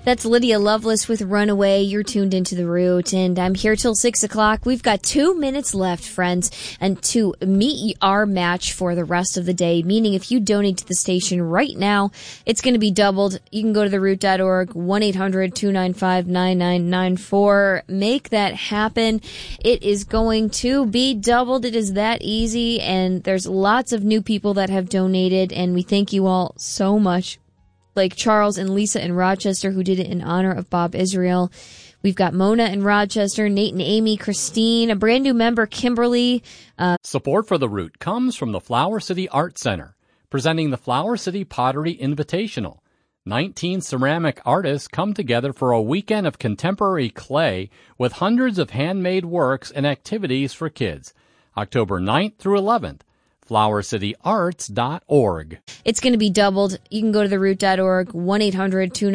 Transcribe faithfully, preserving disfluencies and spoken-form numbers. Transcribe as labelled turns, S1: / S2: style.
S1: That's Lydia Lovelace with Runaway. You're tuned into The Root, and I'm here till six o'clock. We've got two minutes left, friends, and to meet our match for the rest of the day, meaning if you donate to the station right now, it's going to be doubled. You can go to the root dot org, one eight hundred two nine five nine nine nine four. Make that happen. It is going to be doubled. It is that easy, and there's lots of new people that have donated, and we thank you all so much. Like Charles and Lisa in Rochester, who did it in honor of Bob Israel. We've got Mona in Rochester, Nate and Amy, Christine, a brand new member, Kimberly. Uh,
S2: Support for The Root comes from the Flower City Art Center, presenting the Flower City Pottery Invitational. nineteen ceramic artists come together for a weekend of contemporary clay with hundreds of handmade works and activities for kids. October ninth through eleventh. flower city arts dot org.
S1: It's going to be doubled. You can go to the root dot org, one eight hundred two nine five